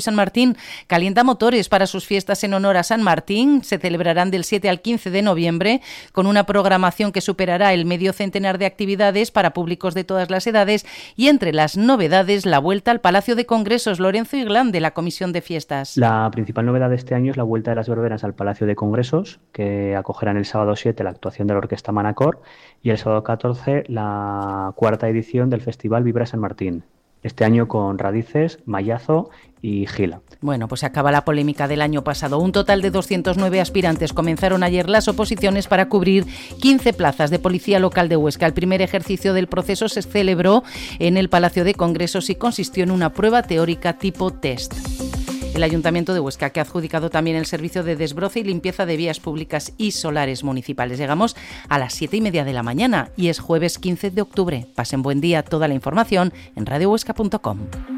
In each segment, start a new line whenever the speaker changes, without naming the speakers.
San Martín calienta motores para sus fiestas en honor a San Martín. Se celebrarán del 7 al 15 de noviembre con una programación que superará el medio centenar de actividades para públicos de todas las edades y entre las novedades la vuelta al Palacio de Congresos. Lorenzo Iglán, de la Comisión de Fiestas.
La principal novedad de este año es la vuelta de las verbenas al Palacio de Congresos, que acogerán el sábado 7 la actuación de la Orquesta Manacor y el sábado 14 la cuarta edición del Festival Vibra San Martín. Este año con Radices, Mayazo y Gila.
Bueno, pues acaba la polémica del año pasado. Un total de 209 aspirantes comenzaron ayer las oposiciones para cubrir 15 plazas de policía local de Huesca. El primer ejercicio del proceso se celebró en el Palacio de Congresos y consistió en una prueba teórica tipo test. El Ayuntamiento de Huesca, que ha adjudicado también el servicio de desbroce y limpieza de vías públicas y solares municipales. Llegamos a las 7:30 de la mañana y es jueves 15 de octubre. Pasen buen día. Toda la información en radiohuesca.com.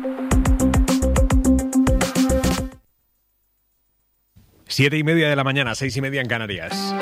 7:30 de la mañana, 6:30 en Canarias.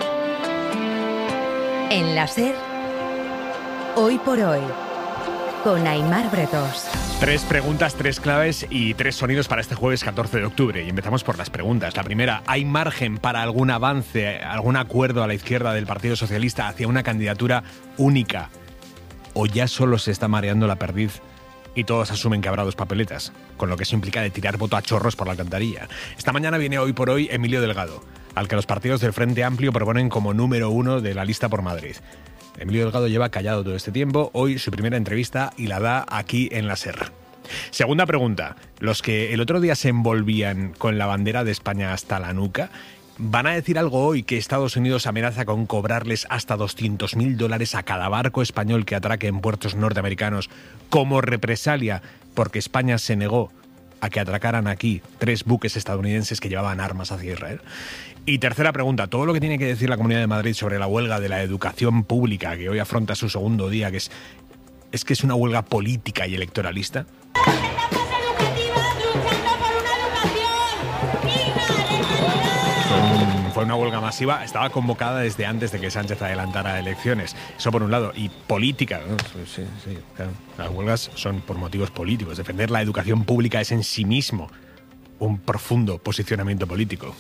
En la SER, Hoy por Hoy, con Aimar Bretos.
3 preguntas, 3 claves y 3 sonidos para este jueves 14 de octubre. Y empezamos por las preguntas. La primera, ¿hay margen para algún avance, algún acuerdo a la izquierda del Partido Socialista hacia una candidatura única? ¿O ya solo se está mareando la perdiz y todos asumen que habrá 2 papeletas? Con lo que eso implica de tirar voto a chorros por la alcantarilla. Esta mañana viene Hoy por Hoy Emilio Delgado, al que los partidos del Frente Amplio proponen como número 1 de la lista por Madrid. Emilio Delgado lleva callado todo este tiempo. Hoy su primera entrevista y la da aquí en la SER. Segunda pregunta. Los que el otro día se envolvían con la bandera de España hasta la nuca, ¿van a decir algo hoy que Estados Unidos amenaza con cobrarles hasta $200.000 a cada barco español que atraque en puertos norteamericanos como represalia porque España se negó a que atracaran aquí 3 buques estadounidenses que llevaban armas hacia Israel? Y tercera pregunta, todo lo que tiene que decir la Comunidad de Madrid sobre la huelga de la educación pública, que hoy afronta su segundo día, que es una huelga política y electoralista. Fue una huelga masiva, estaba convocada desde antes de que Sánchez adelantara elecciones. Eso por un lado. Y política, ¿no? Sí, claro. Las huelgas son por motivos políticos. Defender la educación pública es en sí mismo un profundo posicionamiento político.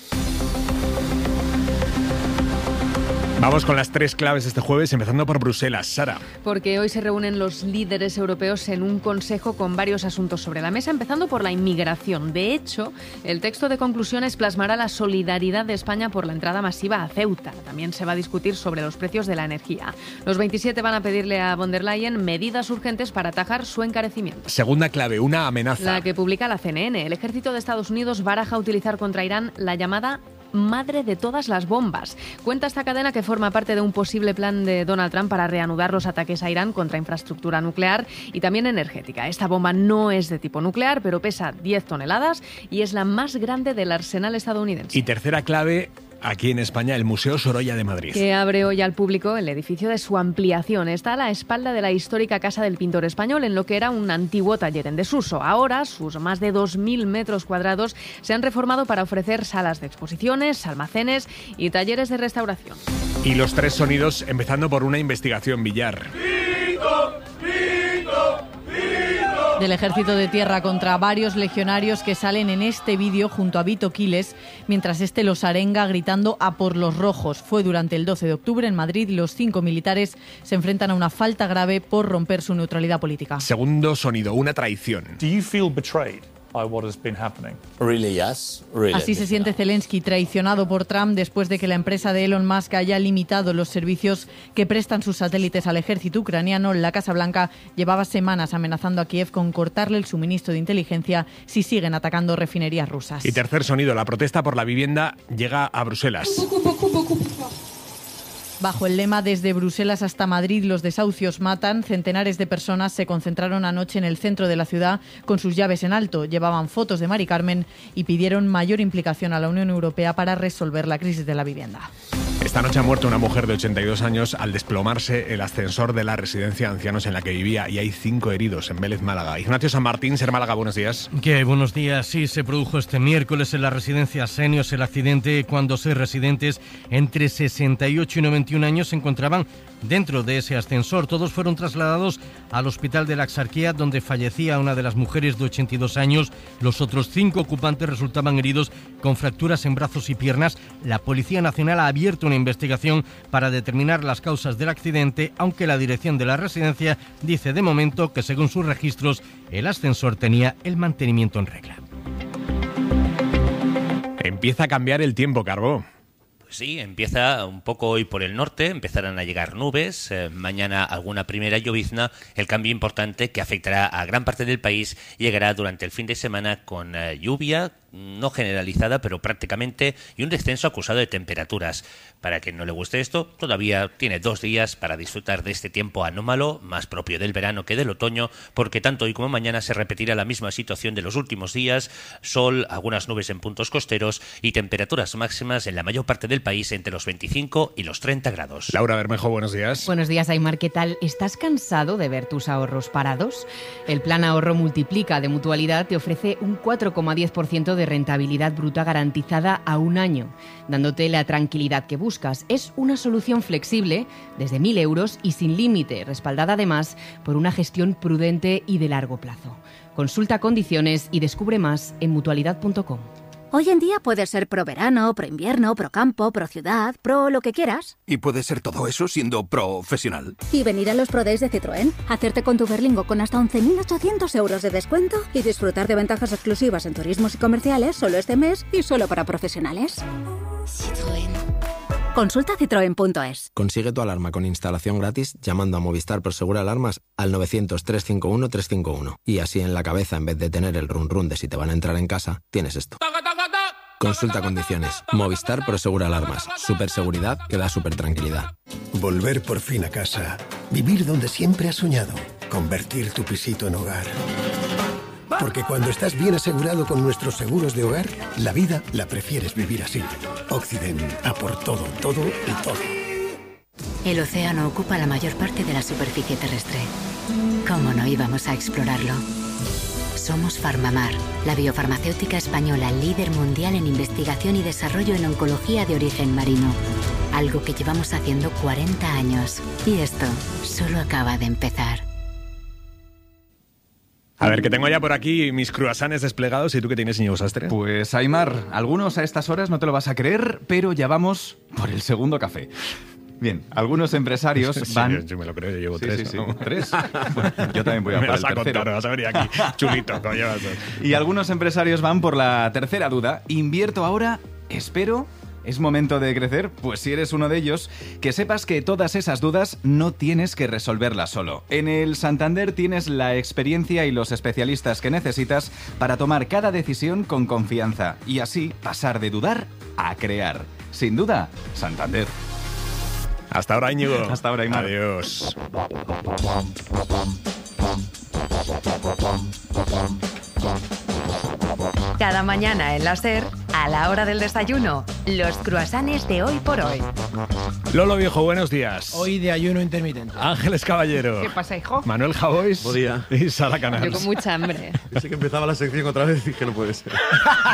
Vamos con las 3 claves este jueves, empezando por Bruselas. Sara.
Porque hoy se reúnen los líderes europeos en un consejo con varios asuntos sobre la mesa, empezando por la inmigración. De hecho, el texto de conclusiones plasmará la solidaridad de España por la entrada masiva a Ceuta. También se va a discutir sobre los precios de la energía. Los 27 van a pedirle a von der Leyen medidas urgentes para atajar su encarecimiento.
Segunda clave, una amenaza.
La que publica la CNN. El ejército de Estados Unidos baraja utilizar contra Irán la llamada madre de todas las bombas. Cuenta esta cadena que forma parte de un posible plan de Donald Trump para reanudar los ataques a Irán contra infraestructura nuclear y también energética. Esta bomba no es de tipo nuclear, pero pesa 10 toneladas y es la más grande del arsenal estadounidense.
Y tercera clave, aquí en España, el Museo Sorolla de Madrid.
Que abre hoy al público el edificio de su ampliación. Está a la espalda de la histórica Casa del Pintor Español, en lo que era un antiguo taller en desuso. Ahora, sus más de 2.000 metros cuadrados se han reformado para ofrecer salas de exposiciones, almacenes y talleres de restauración.
Y los 3 sonidos, empezando por una investigación, Villar.
Del ejército de tierra contra varios legionarios que salen en este vídeo junto a Vito Quiles, mientras este los arenga gritando a por los rojos. Fue durante el 12 de octubre en Madrid y los 5 militares se enfrentan a una falta grave por romper su neutralidad política.
Segundo sonido, una traición.
Do you feel betrayed by what has been happening?
Really, yes. Really.
Así se siente Zelensky, traicionado por Trump después de que la empresa de Elon Musk haya limitado los servicios que prestan sus satélites al ejército ucraniano. La Casa Blanca llevaba semanas amenazando a Kiev con cortarle el suministro de inteligencia si siguen atacando refinerías rusas.
Y tercer sonido, la protesta por la vivienda llega a Bruselas.
Bajo el lema "Desde Bruselas hasta Madrid, los desahucios matan", centenares de personas se concentraron anoche en el centro de la ciudad con sus llaves en alto. Llevaban fotos de Mari Carmen y pidieron mayor implicación a la Unión Europea para resolver la crisis de la vivienda.
Esta noche ha muerto una mujer de 82 años al desplomarse el ascensor de la residencia de ancianos en la que vivía, y hay 5 heridos en Vélez, Málaga. Ignacio San Martín, Ser Málaga, buenos días.
¿Qué? Buenos días. Sí, se produjo este miércoles en la residencia Senios el accidente cuando 6 residentes entre 68 y 91 años se encontraban dentro de ese ascensor. Todos fueron trasladados al Hospital de la Exarquía, donde fallecía una de las mujeres de 82 años. Los otros 5 ocupantes resultaban heridos con fracturas en brazos y piernas. La Policía Nacional ha abierto una investigación para determinar las causas del accidente, aunque la dirección de la residencia dice de momento que, según sus registros, el ascensor tenía el mantenimiento en regla.
Empieza a cambiar el tiempo, Carbó.
Sí, empieza un poco hoy por el norte, empezarán a llegar nubes, mañana alguna primera llovizna. El cambio importante que afectará a gran parte del país llegará durante el fin de semana con lluvia, no generalizada, pero prácticamente, y un descenso acusado de temperaturas. Para quien no le guste esto, todavía tiene 2 días para disfrutar de este tiempo anómalo, más propio del verano que del otoño, porque tanto hoy como mañana se repetirá la misma situación de los últimos días: sol, algunas nubes en puntos costeros y temperaturas máximas en la mayor parte del país entre los 25 y los 30 grados.
Laura Bermejo, buenos días.
Buenos días, Aimar, ¿qué tal? ¿Estás cansado de ver tus ahorros parados? El Plan Ahorro Multiplica de Mutualidad te ofrece un 4,10% de rentabilidad bruta garantizada a 1 año, dándote la tranquilidad que buscas. Es una solución flexible desde 1.000 euros y sin límite, respaldada además por una gestión prudente y de largo plazo. Consulta condiciones y descubre más en mutualidad.com.
Hoy en día puedes ser pro verano, pro invierno, pro campo, pro ciudad, pro lo que quieras.
Y puedes ser todo eso siendo profesional.
Y venir a los Pro Days de Citroën, hacerte con tu Berlingo con hasta 11.800 euros de descuento y disfrutar de ventajas exclusivas en turismos y comerciales solo este mes y solo para profesionales. Citroën. Consulta citroen.es.
Consigue tu alarma con instalación gratis llamando a Movistar Prosegur Alarmas al 900-351-351. Y así en la cabeza, en vez de tener el run run de si te van a entrar en casa, tienes esto. Consulta condiciones. Movistar Prosegur Alarmas. Superseguridad que da super tranquilidad.
Volver por fin a casa. Vivir donde siempre has soñado. Convertir tu pisito en hogar. Porque cuando estás bien asegurado con nuestros seguros de hogar, la vida la prefieres vivir así. Occident, a por todo, todo y todo.
El océano ocupa la mayor parte de la superficie terrestre. ¿Cómo no íbamos a explorarlo? Somos Farmamar, la biofarmacéutica española líder mundial en investigación y desarrollo en oncología de origen marino. Algo que llevamos haciendo 40 años. Y esto solo acaba de empezar.
A ver, que tengo ya por aquí mis cruasanes desplegados. ¿Y tú qué tienes, Íñigo Sastre?
Pues, Aimar, algunos a estas horas no te lo vas a creer, pero ya vamos por el segundo café. Bien, algunos empresarios van...
Sí, yo me lo creo, yo llevo 3.
Sí. 3. Bueno, yo también voy a por el tercero.
Me vas a venir aquí, chulito, coño.
Y algunos empresarios van por la tercera duda. ¿Invierto ahora? ¿Espero? ¿Es momento de crecer? Pues si eres uno de ellos, que sepas que todas esas dudas no tienes que resolverlas solo. En el Santander tienes la experiencia y los especialistas que necesitas para tomar cada decisión con confianza y así pasar de dudar a crear. Sin duda, Santander.
Hasta ahora, Íñigo.
Hasta ahora, Aimar.
Adiós.
Cada mañana en la SER, a la hora del desayuno, los cruasanes de Hoy por Hoy.
Lolo Viejo, buenos días.
Hoy de ayuno intermitente.
Ángeles Caballero.
¿Qué pasa, hijo?
Manuel Javois.
Buen día.
Y Sara Canals.
Yo con mucha hambre.
Pensé que empezaba la sección otra vez y dije, no puede ser.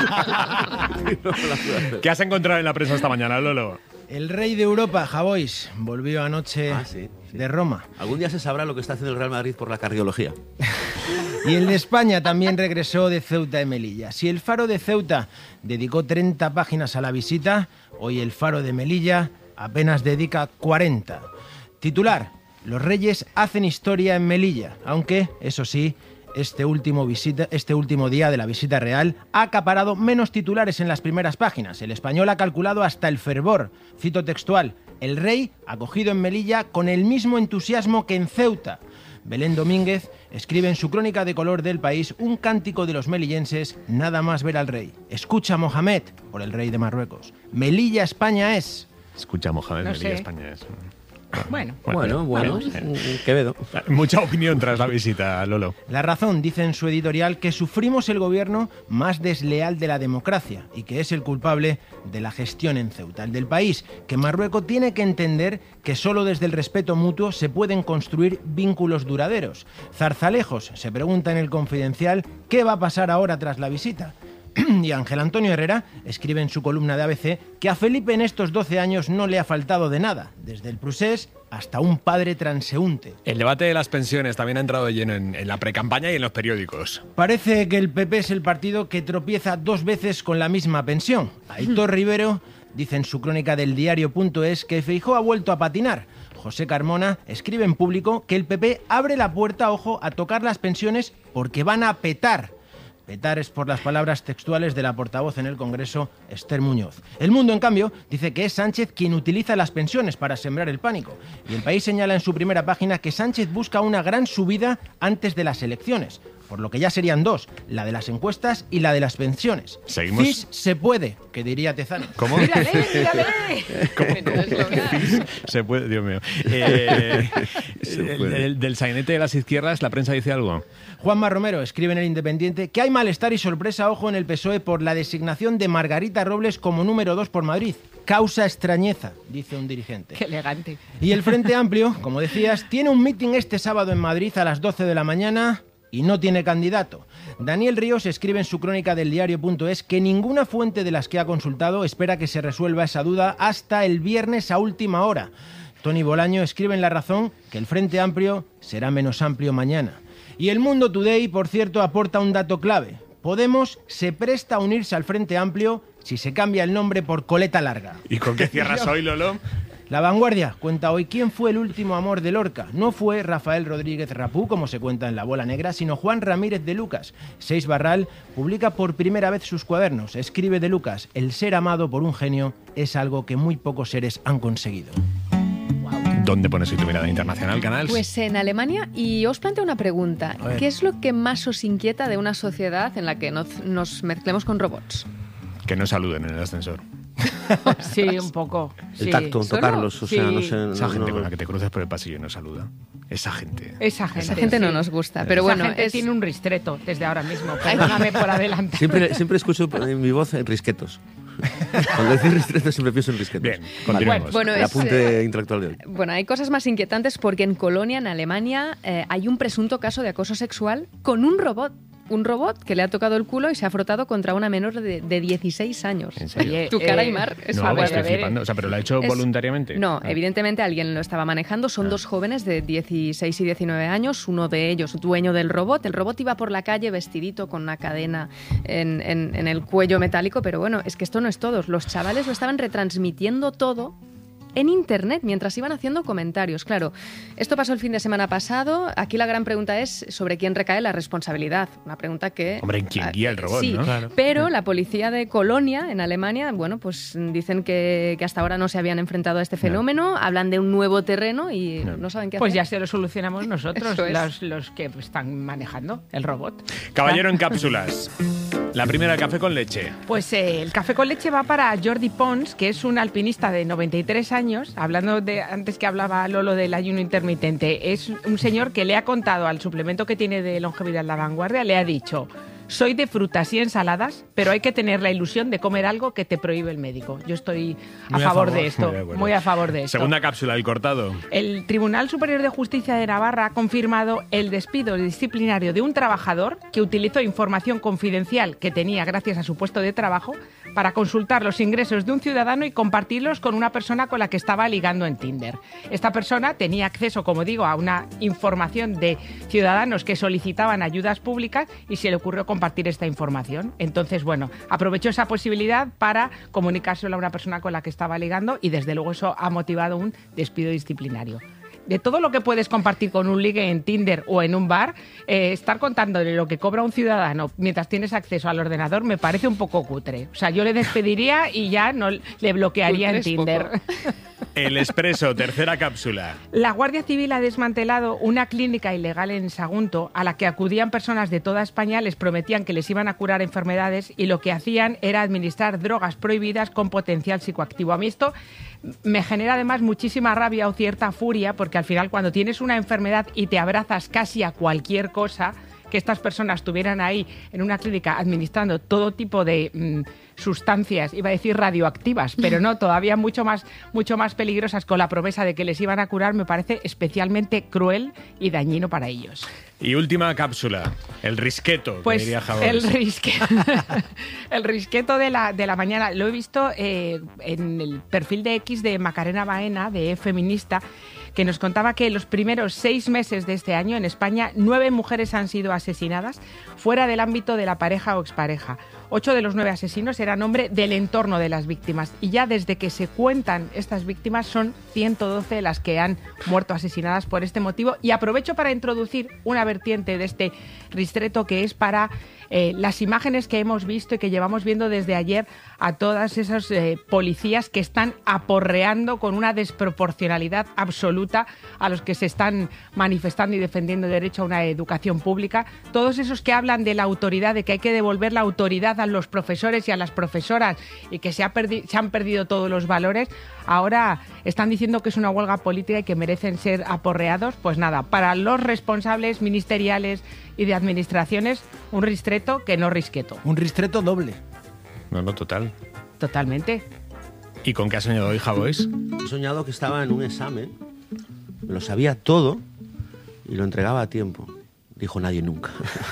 ¿Qué has encontrado en la prensa esta mañana, Lolo?
El rey de Europa, Javois, volvió anoche de Roma.
Algún día se sabrá lo que está haciendo el Real Madrid por la cardiología.
Y el de España también regresó de Ceuta y Melilla. Si el Faro de Ceuta dedicó 30 páginas a la visita, hoy el Faro de Melilla apenas dedica 40. Titular: los reyes hacen historia en Melilla, aunque, eso sí, este último día de la visita real ha acaparado menos titulares en las primeras páginas. El Español ha calculado hasta el fervor. Cito textual: el rey acogido en Melilla con el mismo entusiasmo que en Ceuta. Belén Domínguez escribe en su crónica de color del País un cántico de los melillenses nada más ver al rey. Escucha, Mohamed, por el rey de Marruecos. Melilla, España es.
Escucha, Mohamed,
No
Melilla,
sé.
España es.
Bueno.
Quevedo.
Mucha opinión tras la visita, Lolo.
La Razón dice en su editorial que sufrimos el gobierno más desleal de la democracia y que es el culpable de la gestión en Ceuta, el del país, que Marruecos tiene que entender que solo desde el respeto mutuo se pueden construir vínculos duraderos. Zarzalejos se pregunta en El Confidencial qué va a pasar ahora tras la visita. Y Ángel Antonio Herrera escribe en su columna de ABC que a Felipe en estos 12 años no le ha faltado de nada, desde el procés hasta un padre transeúnte.
El debate de las pensiones también ha entrado de lleno en la precampaña y en los periódicos.
Parece que el PP es el partido que tropieza 2 veces con la misma pensión. Aitor Rivero dice en su crónica del diario.es que Feijóo ha vuelto a patinar. José Carmona escribe en Público que el PP abre la puerta, ojo, a tocar las pensiones porque van a petar. Petar es por las palabras textuales de la portavoz en el Congreso, Esther Muñoz. El Mundo, en cambio, dice que es Sánchez quien utiliza las pensiones para sembrar el pánico. Y El País señala en su primera página que Sánchez busca una gran subida antes de las elecciones, por lo que ya serían 2, la de las encuestas y la de las pensiones.
Seguimos.
CIS se puede, que diría Tezano.
¿Cómo?
¡Mírale!
¿Cómo? Se puede, Dios mío. Del sainete de las izquierdas, ¿la prensa dice algo?
Juanma Romero escribe en El Independiente que hay malestar y sorpresa, ojo, en el PSOE por la designación de Margarita Robles como número 2 por Madrid. Causa extrañeza, dice un dirigente.
¡Qué elegante!
Y el Frente Amplio, como decías, tiene un mitin este sábado en Madrid a las 12 de la mañana y no tiene candidato. Daniel Ríos escribe en su crónica del diario.es que ninguna fuente de las que ha consultado espera que se resuelva esa duda hasta el viernes a última hora. Tony Bolaño escribe en La Razón que el Frente Amplio será menos amplio mañana. Y El Mundo Today, por cierto, aporta un dato clave. Podemos se presta a unirse al Frente Amplio si se cambia el nombre por Coleta Larga.
¿Y con qué cierras hoy, Lolo?
La Vanguardia cuenta hoy quién fue el último amor de Lorca. No fue Rafael Rodríguez Rapú, como se cuenta en La Bola Negra, sino Juan Ramírez de Lucas. Seix Barral publica por primera vez sus cuadernos. Escribe de Lucas: el ser amado por un genio es algo que muy pocos seres han conseguido.
¿Dónde pones hoy tu mirada internacional, Canals?
Pues en Alemania, y os planteo una pregunta. ¿Qué es lo que más os inquieta de una sociedad en la que nos mezclemos con robots?
Que no saluden en el ascensor.
Sí, un poco.
El tacto, tocarlos, o sea, no sé.
Esa gente con la que te cruzas por el pasillo y no saluda. Esa gente
no nos gusta. Pero bueno,
esa gente tiene un ristreto desde ahora mismo. Perdóname por adelantar.
Siempre escucho en mi voz risquetos. Cuando decís ristretos siempre pienso en risquetos.
Bien, continuemos.
Bueno,
el apunte intelectual de hoy.
Bueno, hay cosas más inquietantes porque en Colonia, en Alemania, hay un presunto caso de acoso sexual con un robot. Un robot que le ha tocado el culo y se ha frotado contra una menor de 16 años.
¿En serio?
Oye, tu cara, Aymar, es
no, estoy flipando. O sea, ¿pero lo ha hecho voluntariamente?
No, evidentemente alguien lo estaba manejando. Son 2 jóvenes de 16 y 19 años. Uno de ellos, dueño del robot. El robot iba por la calle vestidito con una cadena en el cuello metálico. Pero bueno, es que esto no es todo. Los chavales lo estaban retransmitiendo todo en Internet mientras iban haciendo comentarios. Claro, esto pasó el fin de semana pasado. Aquí la gran pregunta es sobre quién recae la responsabilidad. Una pregunta que...
Hombre, ¿quién guía el robot?
Sí,
¿no? Claro.
Pero la policía de Colonia, en Alemania, bueno, pues dicen que hasta ahora no se habían enfrentado a este fenómeno. Hablan de un nuevo terreno y no saben qué hacer.
Pues ya se lo solucionamos nosotros, los que están manejando el robot.
Caballero en cápsulas. La primera, café con leche.
Pues el café con leche va para Jordi Pons, que es un alpinista de 93 años, hablando de antes que hablaba Lolo del ayuno intermitente. Es un señor que le ha contado al suplemento que tiene de longevidad La Vanguardia, le ha dicho: soy de frutas y ensaladas, pero hay que tener la ilusión de comer algo que te prohíbe el médico. Yo estoy a favor de esto, muy a favor de esto.
Segunda cápsula, el cortado.
El Tribunal Superior de Justicia de Navarra ha confirmado el despido disciplinario de un trabajador que utilizó información confidencial que tenía gracias a su puesto de trabajo para consultar los ingresos de un ciudadano y compartirlos con una persona con la que estaba ligando en Tinder. Esta persona tenía acceso, como digo, a una información de ciudadanos que solicitaban ayudas públicas y se le ocurrió compartir esta información. Entonces, bueno, aprovechó esa posibilidad para comunicárselo a una persona con la que estaba ligando y desde luego eso ha motivado un despido disciplinario. De todo lo que puedes compartir con un ligue en Tinder o en un bar, estar contándole lo que cobra un ciudadano mientras tienes acceso al ordenador me parece un poco cutre. O sea, yo le despediría y ya no le bloquearía en Tinder.
El Expreso, tercera cápsula.
La Guardia Civil ha desmantelado una clínica ilegal en Sagunto a la que acudían personas de toda España, les prometían que les iban a curar enfermedades y lo que hacían era administrar drogas prohibidas con potencial psicoactivo. A mí esto me genera además muchísima rabia o cierta furia, porque al final cuando tienes una enfermedad y te abrazas casi a cualquier cosa, que estas personas estuvieran ahí en una clínica administrando todo tipo de sustancias, iba a decir radioactivas, pero no, todavía mucho más peligrosas, con la promesa de que les iban a curar, me parece especialmente cruel y dañino para ellos.
Y última cápsula, el risqueto,
pues
que diría Javois.
El risqueto de la mañana. Lo he visto en el perfil de X de Macarena Baena, de Feminista, que nos contaba que en los primeros 6 meses de este año en España 9 mujeres han sido asesinadas fuera del ámbito de la pareja o expareja. 8 de los 9 asesinos eran hombre del entorno de las víctimas, y ya desde que se cuentan estas víctimas son 112 las que han muerto asesinadas por este motivo. Y aprovecho para introducir una vertiente de este ristreto, que es para las imágenes que hemos visto y que llevamos viendo desde ayer a todas esas policías que están aporreando con una desproporcionalidad absoluta a los que se están manifestando y defendiendo el derecho a una educación pública. Todos esos que hablan de la autoridad, de que hay que devolver la autoridad a los profesores y a las profesoras y que se han perdido todos los valores, ahora están diciendo que es una huelga política y que merecen ser aporreados. Pues nada, para los responsables ministeriales y de administraciones, un ristreto que no risqueto.
Un ristreto doble.
No, total.
Totalmente.
¿Y con qué has soñado hoy, Javois?
He soñado que estaba en un examen, me lo sabía todo y lo entregaba a tiempo. Dijo nadie nunca.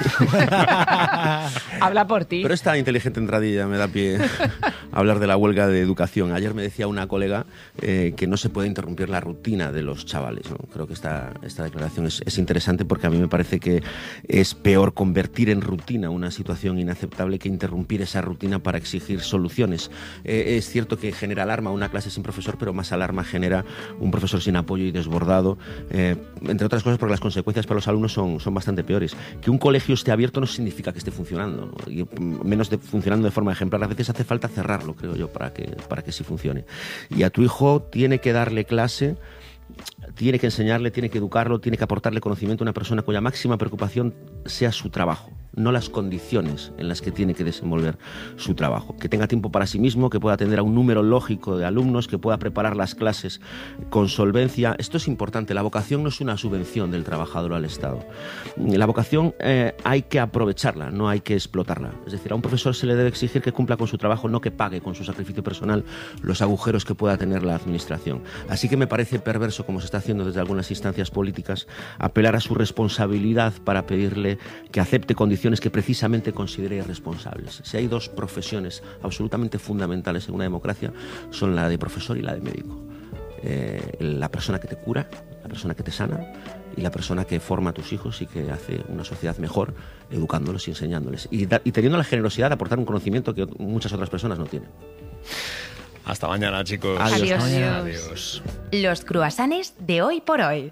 Habla por ti.
Pero esta inteligente entradilla me da pie a hablar de la huelga de educación. Ayer me decía una colega que no se puede interrumpir la rutina de los chavales, ¿no? Creo que esta declaración es interesante, porque a mí me parece que es peor convertir en rutina una situación inaceptable que interrumpir esa rutina para exigir soluciones. Es cierto que genera alarma una clase sin profesor, pero más alarma genera un profesor sin apoyo y desbordado, entre otras cosas porque las consecuencias para los alumnos son bastante peores. Que un colegio esté abierto no significa que esté funcionando, y menos funcionando de forma ejemplar. A veces hace falta cerrarlo, creo yo, para que sí funcione. Y a tu hijo tiene que darle clase, tiene que enseñarle, tiene que educarlo, tiene que aportarle conocimiento a una persona cuya máxima preocupación sea su trabajo, no las condiciones en las que tiene que desenvolver su trabajo. Que tenga tiempo para sí mismo, que pueda atender a un número lógico de alumnos, que pueda preparar las clases con solvencia. Esto es importante. La vocación no es una subvención del trabajador al Estado. La vocación hay que aprovecharla, no hay que explotarla. Es decir, a un profesor se le debe exigir que cumpla con su trabajo, no que pague con su sacrificio personal los agujeros que pueda tener la administración. Así que me parece perverso, como se está haciendo desde algunas instancias políticas, apelar a su responsabilidad para pedirle que acepte condiciones que precisamente considere irresponsables. Si hay 2 profesiones absolutamente fundamentales en una democracia, son la de profesor y la de médico. La persona que te cura, la persona que te sana y la persona que forma a tus hijos y que hace una sociedad mejor educándolos y enseñándoles. Y teniendo la generosidad de aportar un conocimiento que muchas otras personas no tienen.
Hasta mañana, chicos.
Adiós.
Adiós.
Los cruasanes de hoy por hoy.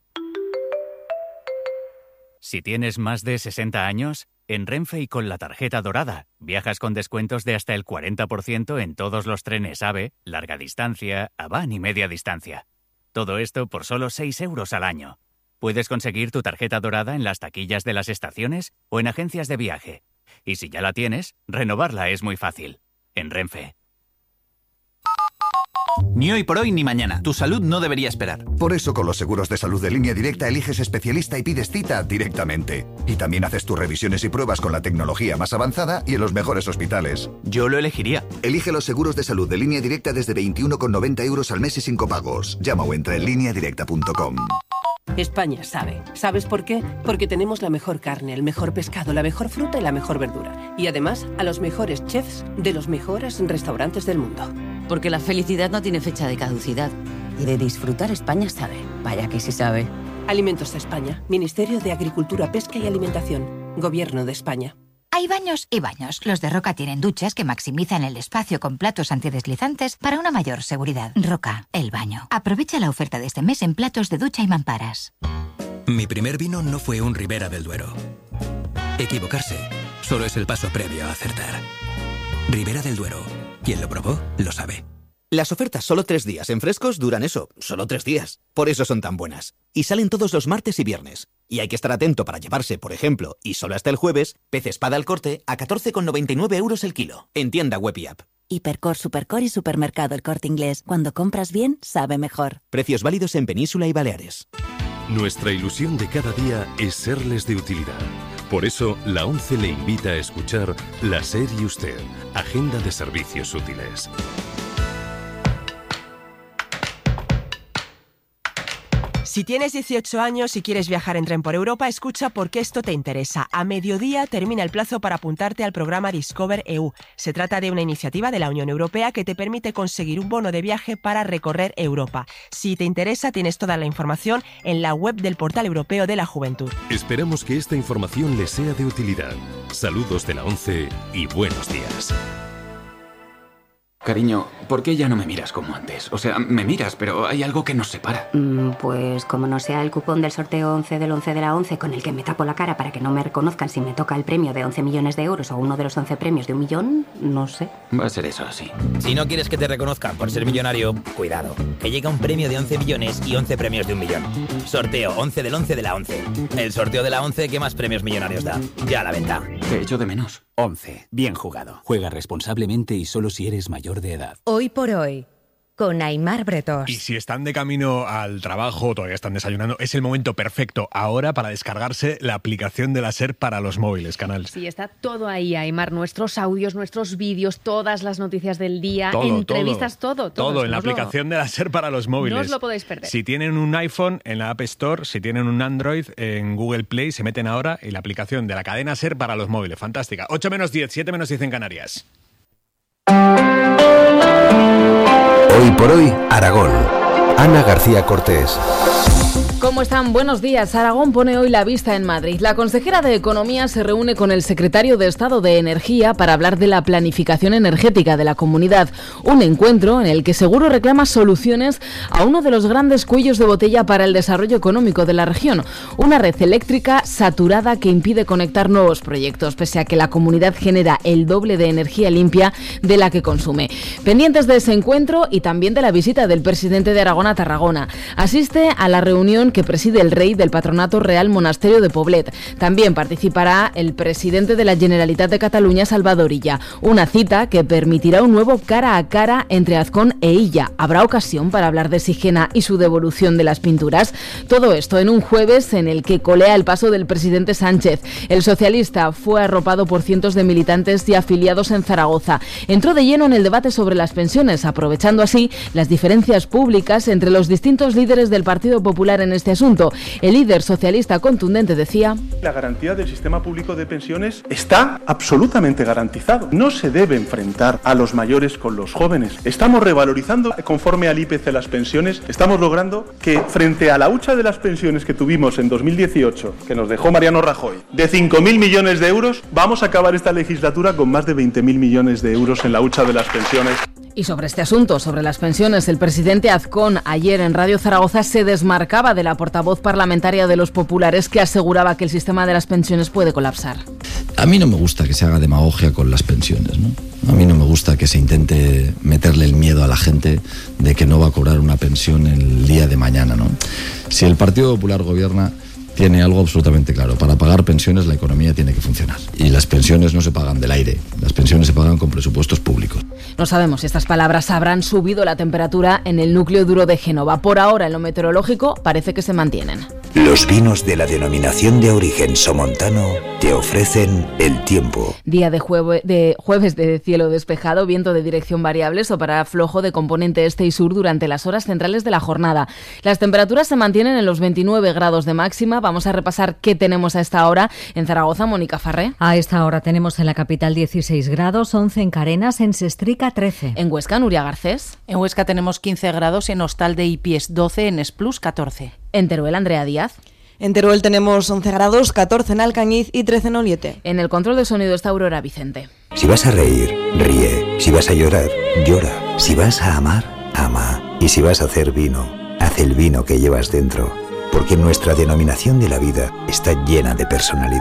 Si tienes más de 60 años, en Renfe y con la tarjeta dorada, viajas con descuentos de hasta el 40% en todos los trenes AVE, larga distancia, AVAN y media distancia. Todo esto por solo 6 euros al año. Puedes conseguir tu tarjeta dorada en las taquillas de las estaciones o en agencias de viaje. Y si ya la tienes, renovarla es muy fácil. En Renfe.
Ni hoy por hoy ni mañana. Tu salud no debería esperar.
Por eso con los seguros de salud de Línea Directa eliges especialista y pides cita directamente. Y también haces tus revisiones y pruebas con la tecnología más avanzada y en los mejores hospitales.
Yo lo elegiría.
Elige los seguros de salud de Línea Directa desde 21,90 euros al mes y sin copagos. Llama o entra en lineadirecta.com.
España sabe. ¿Sabes por qué? Porque tenemos la mejor carne, el mejor pescado, la mejor fruta y la mejor verdura. Y además, a los mejores chefs de los mejores restaurantes del mundo.
Porque la felicidad no tiene fecha de caducidad. Y de disfrutar España sabe. Vaya que sí sabe.
Alimentos de España. Ministerio de Agricultura, Pesca y Alimentación. Gobierno de España.
Hay baños y baños. Los de Roca tienen duchas que maximizan el espacio con platos antideslizantes para una mayor seguridad. Roca, el baño. Aprovecha la oferta de este mes en platos de ducha y mamparas.
Mi primer vino no fue un Ribera del Duero. Equivocarse solo es el paso previo a acertar. Ribera del Duero. Quien lo probó, lo sabe.
Las ofertas solo 3 días en Frescos duran eso, solo 3 días. Por eso son tan buenas. Y salen todos los martes y viernes. Y hay que estar atento para llevarse, por ejemplo, y solo hasta el jueves, pez espada al corte a 14,99 € el kilo. En tienda web y app.
Hipercor, Supercor y Supermercado El Corte Inglés. Cuando compras bien, sabe mejor.
Precios válidos en Península y Baleares.
Nuestra ilusión de cada día es serles de utilidad. Por eso, la ONCE le invita a escuchar La SER y Usted, Agenda de Servicios Útiles.
Si tienes 18 años y quieres viajar en tren por Europa, escucha porque esto te interesa. A mediodía termina el plazo para apuntarte al programa Discover EU. Se trata de una iniciativa de la Unión Europea que te permite conseguir un bono de viaje para recorrer Europa. Si te interesa, tienes toda la información en la web del Portal Europeo de la Juventud.
Esperamos que esta información les sea de utilidad. Saludos de la ONCE y buenos días.
Cariño, ¿por qué ya no me miras como antes? O sea, me miras, pero hay algo que nos separa.
Pues como no sea el cupón del sorteo 11 del 11 de la 11 con el que me tapo la cara para que no me reconozcan si me toca el premio de 11 millones de euros o uno de los 11 premios de 1 millón, no sé.
Va a ser eso así.
Si no quieres que te reconozcan por ser millonario, cuidado, que llega un premio de 11 millones y 11 premios de 1 millón. Sorteo 11 del 11 de la 11. El sorteo de la 11 que más premios millonarios da. Ya a la venta.
Te echo de menos.
11. Bien jugado. Juega responsablemente y solo si eres mayor de edad.
Hoy por hoy, con Aimar Bretós.
Y si están de camino al trabajo, todavía están desayunando, es el momento perfecto ahora para descargarse la aplicación de la SER para los móviles, Canal.
Sí, está todo ahí, Aimar. Nuestros audios, nuestros vídeos, todas las noticias del día,
todo,
entrevistas, todo.
Todo en la aplicación de la SER para los móviles.
No os lo podéis perder.
Si tienen un iPhone, en la App Store, si tienen un Android, en Google Play, se meten ahora en la aplicación de la cadena SER para los móviles. Fantástica. 8 menos 10, 7 menos 10 en Canarias.
Hoy por hoy, Aragón. Ana García Cortés.
¿Cómo están? Buenos días. Aragón pone hoy la vista en Madrid. La consejera de Economía se reúne con el secretario de Estado de Energía para hablar de la planificación energética de la comunidad. Un encuentro en el que seguro reclama soluciones a uno de los grandes cuellos de botella para el desarrollo económico de la región. Una red eléctrica saturada que impide conectar nuevos proyectos, pese a que la comunidad genera el doble de energía limpia de la que consume. Pendientes de ese encuentro y también de la visita del presidente de Aragón a Tarragona. Asiste a la reunión que preside el rey del Patronato Real Monasterio de Poblet. También participará el presidente de la Generalitat de Cataluña, Salvador Illa. Una cita que permitirá un nuevo cara a cara entre Azcón e Illa. Habrá ocasión para hablar de Sigena y su devolución de las pinturas. Todo esto en un jueves en el que colea el paso del presidente Sánchez. El socialista fue arropado por cientos de militantes y afiliados en Zaragoza. Entró de lleno en el debate sobre las pensiones, aprovechando así las diferencias públicas entre los distintos líderes del Partido Popular en este asunto. El líder socialista contundente decía:
la garantía del sistema público de pensiones está absolutamente garantizado. No se debe enfrentar a los mayores con los jóvenes. Estamos revalorizando conforme al IPC las pensiones. Estamos logrando que frente a la hucha de las pensiones que tuvimos en 2018, que nos dejó Mariano Rajoy, de 5.000 millones de euros, vamos a acabar esta legislatura con más de 20.000 millones de euros en la hucha de las pensiones.
Y sobre este asunto, sobre las pensiones, el presidente Azcón ayer en Radio Zaragoza se desmarcaba de la portavoz parlamentaria de los populares que aseguraba que el sistema de las pensiones puede colapsar.
A mí no me gusta que se haga demagogia con las pensiones, ¿no? A mí no me gusta que se intente meterle el miedo a la gente de que no va a cobrar una pensión el día de mañana, ¿no? Si el Partido Popular gobierna, tiene algo absolutamente claro: para pagar pensiones la economía tiene que funcionar. Y las pensiones no se pagan del aire, las pensiones se pagan con presupuestos públicos.
No sabemos si estas palabras habrán subido la temperatura en el núcleo duro de Génova. Por ahora, en lo meteorológico, parece que se mantienen.
Los vinos de la denominación de origen somontano te ofrecen el tiempo.
Día de jueves de cielo despejado, viento de dirección variable, soplará flojo de componente este y sur durante las horas centrales de la jornada. Las temperaturas se mantienen en los 29 grados de máxima. Vamos a repasar qué tenemos a esta hora. En Zaragoza, Mónica Farré.
A esta hora tenemos en la capital 16 grados, 11 en Carenas, en Sestrica 13.
En Huesca, Nuria Garcés.
En Huesca tenemos 15 grados, en Hostalde y Pies 12, en Esplús 14.
En Teruel, Andrea Díaz.
En Teruel tenemos 11 grados, 14 en Alcañiz y 13 en Oliete.
En el control de sonido está Aurora Vicente.
Si vas a reír, ríe. Si vas a llorar, llora. Si vas a amar, ama. Y si vas a hacer vino, haz el vino que llevas dentro. Porque nuestra denominación de la vida está llena de personalidad.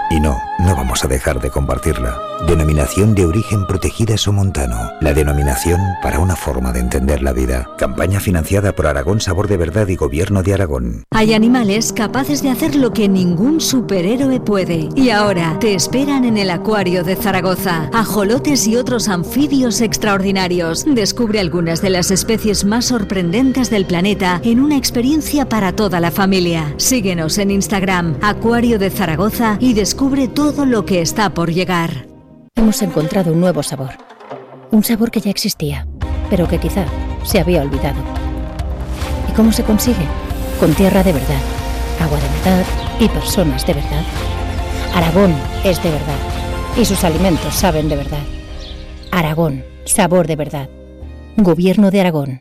Y no vamos a dejar de compartirla. Denominación de origen protegida somontano. La denominación para una forma de entender la vida. Campaña financiada por Aragón Sabor de Verdad y Gobierno de Aragón.
Hay animales capaces de hacer lo que ningún superhéroe puede. Y ahora te esperan en el Acuario de Zaragoza. Ajolotes y otros anfibios extraordinarios. Descubre algunas de las especies más sorprendentes del planeta en una experiencia para toda la familia. Síguenos en Instagram, Acuario de Zaragoza, y descubre todo lo que está por llegar.
Hemos encontrado un nuevo sabor. Un sabor que ya existía, pero que quizá se había olvidado. ¿Y cómo se consigue? Con tierra de verdad, agua de verdad y personas de verdad. Aragón es de verdad y sus alimentos saben de verdad. Aragón, sabor de verdad. Gobierno de Aragón.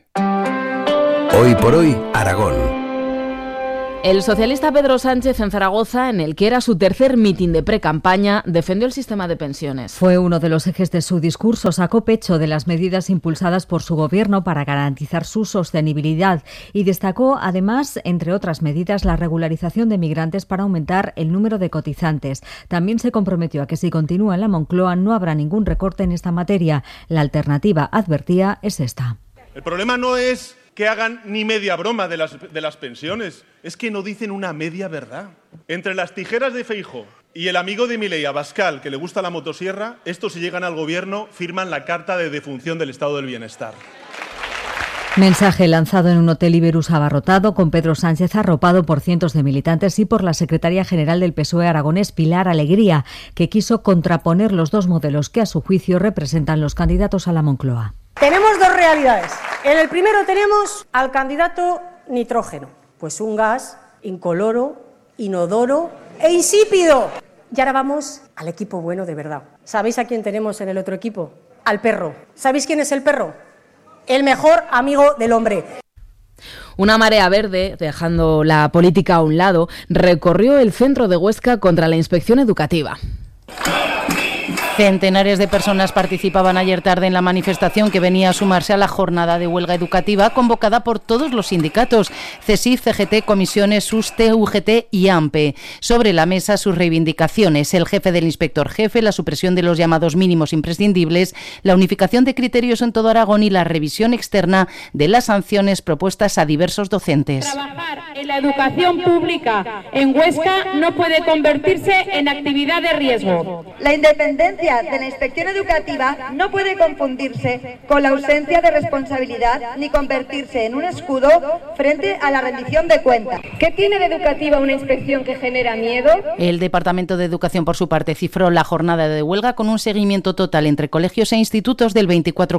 Hoy por hoy, Aragón.
El socialista Pedro Sánchez en Zaragoza, en el que era su tercer mitin de precampaña, defendió el sistema de pensiones.
Fue uno de los ejes de su discurso. Sacó pecho de las medidas impulsadas por su gobierno para garantizar su sostenibilidad y destacó, además, entre otras medidas, la regularización de migrantes para aumentar el número de cotizantes. También se comprometió a que si continúa en la Moncloa no habrá ningún recorte en esta materia. La alternativa, advertía, es esta.
El problema no es que hagan ni media broma de las pensiones, es que no dicen una media verdad. Entre las tijeras de Feijóo y el amigo de Milei, Abascal, que le gusta la motosierra, estos, si llegan al gobierno, firman la carta de defunción del estado del bienestar.
Mensaje lanzado en un hotel Iberus abarrotado, con Pedro Sánchez arropado por cientos de militantes y por la secretaria general del PSOE aragonés, Pilar Alegría, que quiso contraponer los dos modelos que a su juicio representan los candidatos a la Moncloa.
Tenemos dos realidades. En el primero tenemos al candidato nitrógeno, pues un gas incoloro, inodoro e insípido. Y ahora vamos al equipo bueno de verdad. ¿Sabéis a quién tenemos en el otro equipo? Al perro. ¿Sabéis quién es el perro? El mejor amigo del hombre.
Una marea verde, dejando la política a un lado, recorrió el centro de Huesca contra la inspección educativa.
Centenares de personas participaban ayer tarde en la manifestación que venía a sumarse a la jornada de huelga educativa convocada por todos los sindicatos, CESIF, CGT, Comisiones, SUSTE, UGT y AMPE. Sobre la mesa sus reivindicaciones, el jefe del inspector jefe, la supresión de los llamados mínimos imprescindibles, la unificación de criterios en todo Aragón y la revisión externa de las sanciones propuestas a diversos docentes.
Trabajar en la educación pública en Huesca no puede convertirse en actividad de riesgo.
La independencia de la inspección educativa no puede confundirse con la ausencia de responsabilidad ni convertirse en un escudo frente a la rendición de cuentas.
¿Qué tiene de educativa una inspección que genera miedo?
El Departamento de Educación, por su parte, cifró la jornada de huelga con un seguimiento total entre colegios e institutos del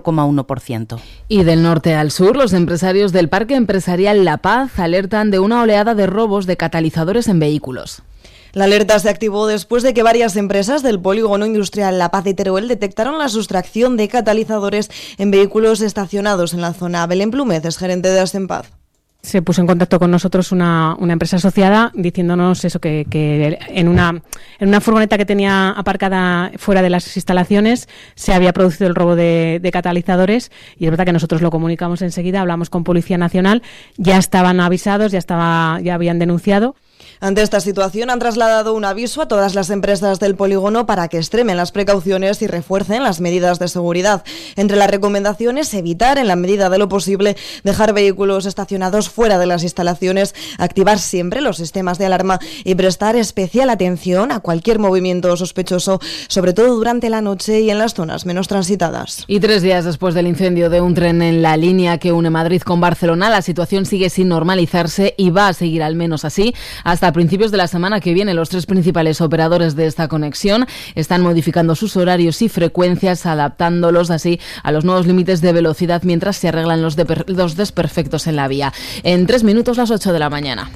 24,1%.
Y del norte al sur, los empresarios del Parque Empresarial La Paz alertan de una oleada de robos de catalizadores en vehículos.
La alerta se activó después de que varias empresas del polígono industrial La Paz de Teruel detectaron la sustracción de catalizadores en vehículos estacionados en la zona. Belén Plúmez es gerente de Asempaz.
Se puso en contacto con nosotros una empresa asociada diciéndonos eso, que en una furgoneta que tenía aparcada fuera de las instalaciones se había producido el robo de catalizadores, y es verdad que nosotros lo comunicamos enseguida, hablamos con Policía Nacional, ya estaban avisados, ya habían denunciado.
Ante esta situación han trasladado un aviso a todas las empresas del polígono para que extremen las precauciones y refuercen las medidas de seguridad. Entre las recomendaciones, evitar en la medida de lo posible dejar vehículos estacionados fuera de las instalaciones, activar siempre los sistemas de alarma y prestar especial atención a cualquier movimiento sospechoso, sobre todo durante la noche y en las zonas menos transitadas.
Y 3 días después del incendio de un tren en la línea que une Madrid con Barcelona, la situación sigue sin normalizarse y va a seguir al menos así hasta principios de la semana que viene. Los 3 principales operadores de esta conexión están modificando sus horarios y frecuencias, adaptándolos así a los nuevos límites de velocidad mientras se arreglan los desperfectos en la vía. En 3 minutos, las 8 de la mañana.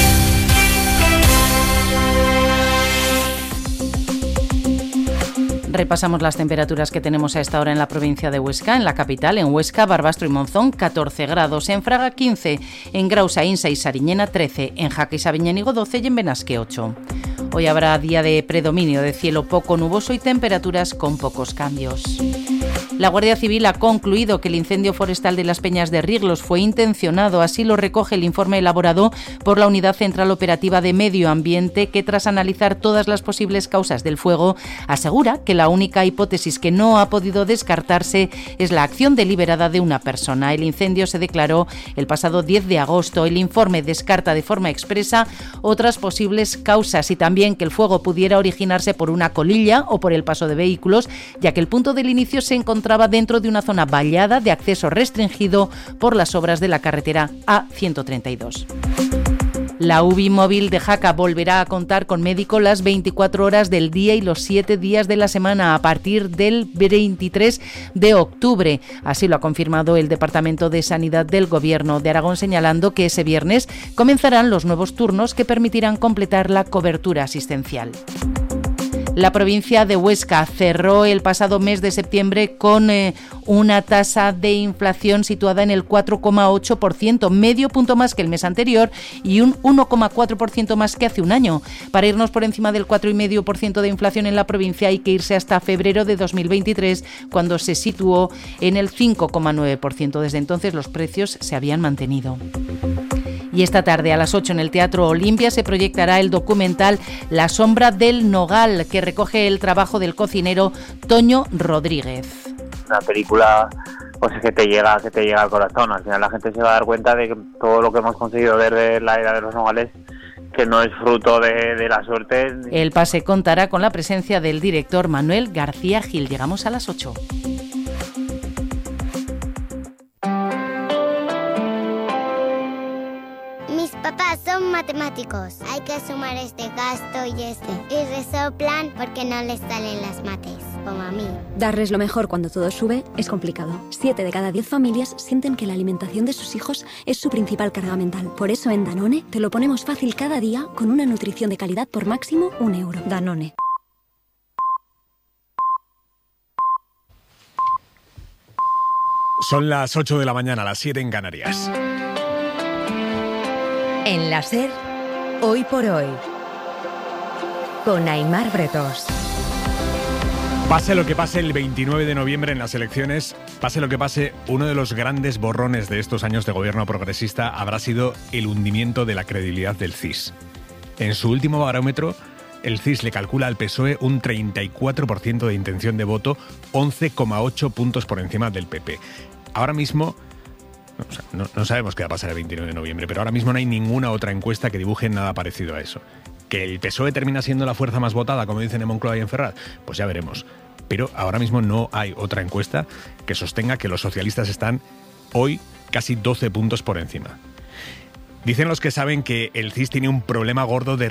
Repasamos las temperaturas que tenemos a esta hora en la provincia de Huesca. En la capital, en Huesca, Barbastro y Monzón, 14 grados. En Fraga, 15. En Grausa, Insa y Sariñena, 13. En Jaca y Sabiñánigo, 12. Y en Benasque, 8. Hoy habrá día de predominio de cielo poco nuboso y temperaturas con pocos cambios. La Guardia Civil ha concluido que el incendio forestal de las Peñas de Riglos fue intencionado, así lo recoge el informe elaborado por la Unidad Central Operativa de Medio Ambiente, que tras analizar todas las posibles causas del fuego, asegura que la única hipótesis que no ha podido descartarse es la acción deliberada de una persona. El incendio se declaró el pasado 10 de agosto. El informe descarta de forma expresa otras posibles causas y también que el fuego pudiera originarse por una colilla o por el paso de vehículos, ya que el punto del inicio se encontraba dentro de una zona vallada de acceso restringido por las obras de la carretera A132. La UBI móvil de Jaca volverá a contar con médico las 24 horas del día y los 7 días de la semana a partir del 23 de octubre. Así lo ha confirmado el Departamento de Sanidad del Gobierno de Aragón, señalando que ese viernes comenzarán los nuevos turnos que permitirán completar la cobertura asistencial. La provincia de Huesca cerró el pasado mes de septiembre con una tasa de inflación situada en el 4,8%, medio punto más que el mes anterior y un 1,4% más que hace un año. Para irnos por encima del 4,5% de inflación en la provincia hay que irse hasta febrero de 2023, cuando se situó en el 5,9%. Desde entonces los precios se habían mantenido. Y esta tarde a las 8 en el Teatro Olimpia se proyectará el documental La sombra del nogal, que recoge el trabajo del cocinero Toño Rodríguez.
Una película pues que te llega al corazón. Al final la gente se va a dar cuenta de que todo lo que hemos conseguido ver de la era de los nogales, que no es fruto de la suerte.
El pase contará con la presencia del director Manuel García Gil. Llegamos a las 8.
Papás son matemáticos. Hay que sumar este gasto y este. Y resoplan porque no les salen las mates, como a mí.
Darles lo mejor cuando todo sube es complicado. 7 de cada 10 familias sienten que la alimentación de sus hijos es su principal carga mental. Por eso en Danone te lo ponemos fácil cada día con una nutrición de calidad por máximo €1. Danone.
Son las 8 de la mañana, las 7 en Canarias.
En la SER, Hoy por Hoy, con Aimar Bretos.
Pase lo que pase el 29 de noviembre en las elecciones, pase lo que pase, uno de los grandes borrones de estos años de gobierno progresista habrá sido el hundimiento de la credibilidad del CIS. En su último barómetro, el CIS le calcula al PSOE un 34% de intención de voto, 11,8 puntos por encima del PP. Ahora mismo... No sabemos qué va a pasar el 29 de noviembre, pero ahora mismo no hay ninguna otra encuesta que dibuje nada parecido a eso. ¿Que el PSOE termina siendo la fuerza más votada, como dicen en Moncloa y en Ferraz? Pues ya veremos. Pero ahora mismo no hay otra encuesta que sostenga que los socialistas están hoy casi 12 puntos por encima. Dicen los que saben que el CIS tiene un problema gordo de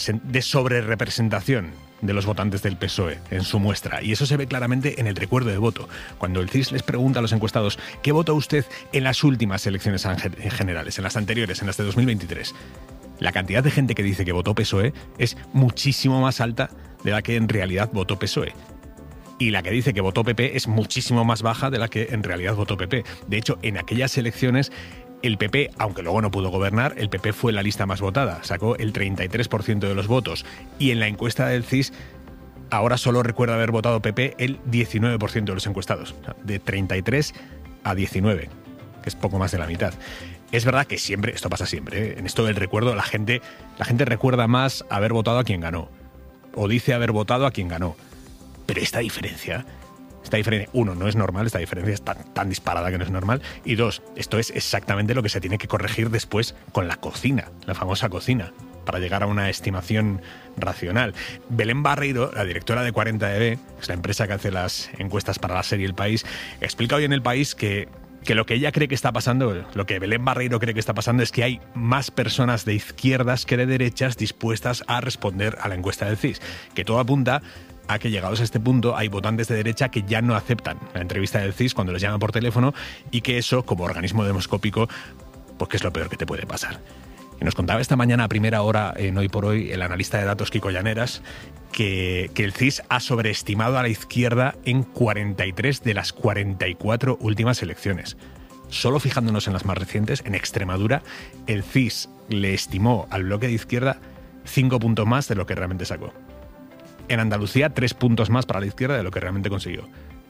sobrerepresentación de los votantes del PSOE en su muestra, y eso se ve claramente en el recuerdo de voto. Cuando el CIS les pregunta a los encuestados ¿qué votó usted en las últimas elecciones generales, en las anteriores, en las de 2023? La cantidad de gente que dice que votó PSOE es muchísimo más alta de la que en realidad votó PSOE. Y la que dice que votó PP es muchísimo más baja de la que en realidad votó PP. De hecho, en aquellas elecciones el PP, aunque luego no pudo gobernar, el PP fue la lista más votada, sacó el 33% de los votos. Y en la encuesta del CIS, ahora solo recuerda haber votado PP el 19% de los encuestados. O sea, de 33 a 19, que es poco más de la mitad. Es verdad que siempre, esto pasa siempre, ¿eh? En esto del recuerdo la gente recuerda más haber votado a quien ganó. O dice haber votado a quien ganó. Pero esta diferencia, uno, no es normal, esta diferencia es tan disparada que no es normal, y dos, esto es exactamente lo que se tiene que corregir después con la cocina, la famosa cocina, para llegar a una estimación racional. Belén Barreiro, la directora de 40EB, que es la empresa que hace las encuestas para la serie El País, explica hoy en El País que lo que ella cree que está pasando, lo que Belén Barreiro cree que está pasando es que hay más personas de izquierdas que de derechas dispuestas a responder a la encuesta del CIS, que todo apunta a que llegados a este punto hay votantes de derecha que ya no aceptan la entrevista del CIS cuando les llaman por teléfono, y que eso, como organismo demoscópico, pues que es lo peor que te puede pasar. Y nos contaba esta mañana a primera hora en Hoy por Hoy el analista de datos Kiko Llaneras que el CIS ha sobreestimado a la izquierda en 43 de las 44 últimas elecciones. Solo fijándonos en las más recientes, en Extremadura, el CIS le estimó al bloque de izquierda 5 puntos más de lo que realmente sacó. En Andalucía, 3 puntos más para la izquierda de lo que realmente consiguió.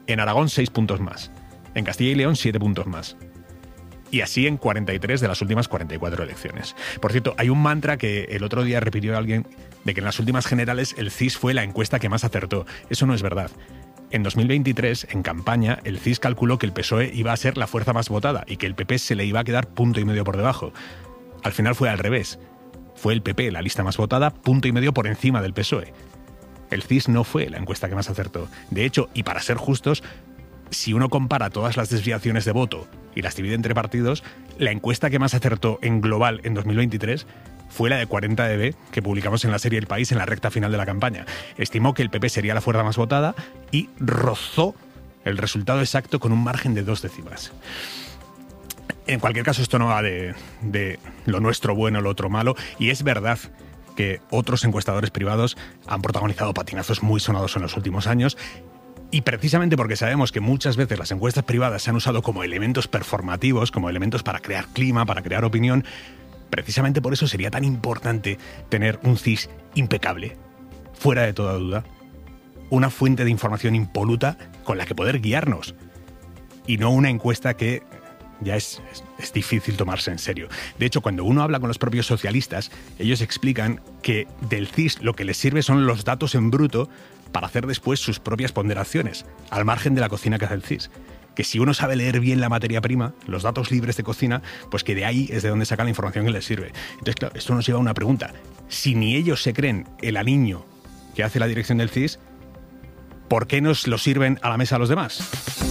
En Aragón 6 puntos más. En Castilla y León 7 puntos más. Y así en 43 de las últimas 44 elecciones. Por cierto, hay un mantra que el otro día repitió alguien de que en las últimas generales el CIS fue la encuesta que más acertó. Eso no es verdad. En 2023, en campaña, el CIS calculó que el PSOE iba a ser la fuerza más votada y que el PP se le iba a quedar 1,5 puntos por debajo. Al final fue al revés. Fue el PP la lista más votada, 1,5 puntos por encima del PSOE. El CIS no fue la encuesta que más acertó. De hecho, y para ser justos, si uno compara todas las desviaciones de voto y las divide entre partidos, la encuesta que más acertó en global en 2023 fue la de 40dB que publicamos en la serie El País en la recta final de la campaña. Estimó que el PP sería la fuerza más votada y rozó el resultado exacto con un margen de 2 décimas. En cualquier caso, esto no va de lo nuestro bueno, lo otro malo, y es verdad que otros encuestadores privados han protagonizado patinazos muy sonados en los últimos años. Y precisamente porque sabemos que muchas veces las encuestas privadas se han usado como elementos performativos, como elementos para crear clima, para crear opinión, precisamente por eso sería tan importante tener un CIS impecable, fuera de toda duda, una fuente de información impoluta con la que poder guiarnos, y no una encuesta que ya es difícil tomarse en serio. De hecho, cuando uno habla con los propios socialistas, ellos explican que del CIS lo que les sirve son los datos en bruto para hacer después sus propias ponderaciones, al margen de la cocina que hace el CIS. Que si uno sabe leer bien la materia prima, los datos libres de cocina, pues que de ahí es de donde saca la información que les sirve. Entonces, claro, esto nos lleva a una pregunta. Si ni ellos se creen el aliño que hace la dirección del CIS, ¿por qué nos lo sirven a la mesa a los demás?